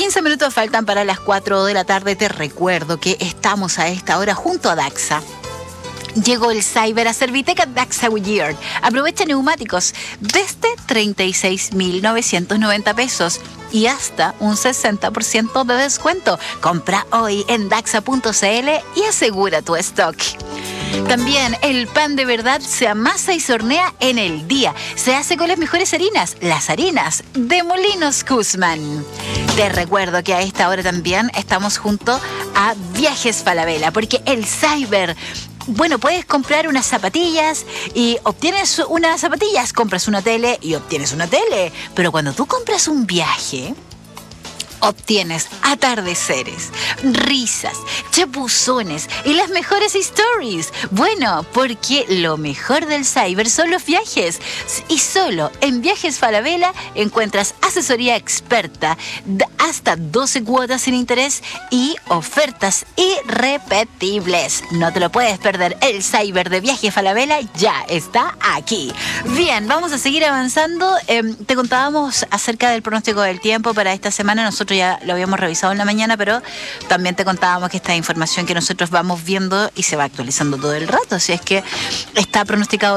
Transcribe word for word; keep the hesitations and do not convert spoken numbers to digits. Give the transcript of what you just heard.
quince minutos faltan para las cuatro de la tarde. Te recuerdo que estamos a esta hora junto a Daxa. Llegó el Cyber a Serviteca Daxa Goodyear. Aprovecha neumáticos desde treinta y seis mil novecientos noventa pesos y hasta un sesenta por ciento de descuento. Compra hoy en daxa punto c l y asegura tu stock. También el pan de verdad se amasa y se hornea en el día. Se hace con las mejores harinas, las harinas de Molinos Guzmán. Te recuerdo que a esta hora también estamos junto a Viajes Falabella, porque el Cyber... Bueno, puedes comprar unas zapatillas y obtienes unas zapatillas, compras una tele y obtienes una tele. Pero cuando tú compras un viaje, obtienes atardeceres, risas, chapuzones y las mejores stories. Bueno, porque lo mejor del Cyber son los viajes. Y solo en Viajes Falabella encuentras asesoría experta, hasta doce cuotas sin interés y ofertas irrepetibles. No te lo puedes perder. El Cyber de Viajes Falabella ya está aquí. Bien, vamos a seguir avanzando. Eh, te contábamos acerca del pronóstico del tiempo para esta semana. Nosotros ya lo habíamos revisado en la mañana, pero también te contábamos que esta información que nosotros vamos viendo y se va actualizando todo el rato. Así es que está pronosticado